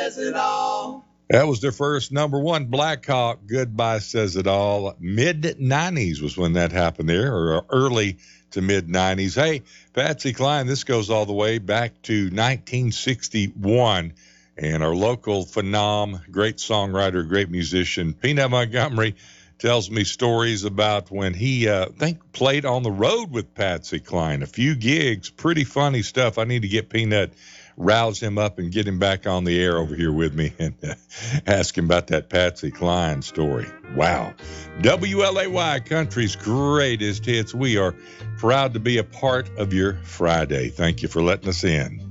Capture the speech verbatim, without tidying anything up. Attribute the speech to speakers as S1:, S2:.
S1: says it all. That was their first number one, Black Hawk, Goodbye Says It All. mid nineties was when that happened there, or early to mid nineties. Hey, Patsy Cline, this goes all the way back to nineteen sixty-one. And our local phenom, great songwriter, great musician, Peanut Montgomery, tells me stories about when he, uh, I think, played on the road with Patsy Cline. A few gigs, pretty funny stuff. I need to get Peanut, rouse him up and get him back on the air over here with me and uh, ask him about that Patsy Cline story. Wow. W L A Y, country's greatest hits. We are proud to be a part of your Friday. Thank you for letting us in.